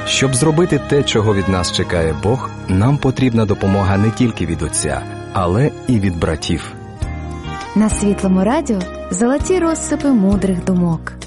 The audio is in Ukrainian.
Щоб зробити те, чого від нас чекає Бог, нам потрібна допомога не тільки від Отця, але і від братів. На Світлому радіо золоті розсипи мудрих думок.